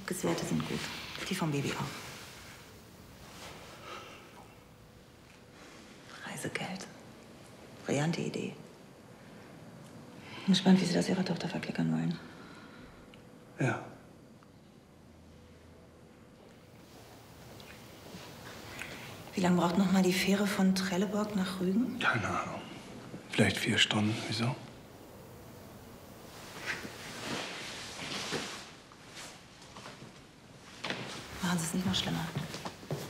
Blutgeswerte sind gut. Die vom Baby auch. Reisegeld. Brillante Idee. Bin gespannt, wie Sie das Ihrer Tochter verklickern wollen. Ja. Wie lange braucht noch mal die Fähre von Trelleborg nach Rügen? Keine Ahnung. Vielleicht 4 Stunden. Wieso? Machen Sie es nicht noch schlimmer.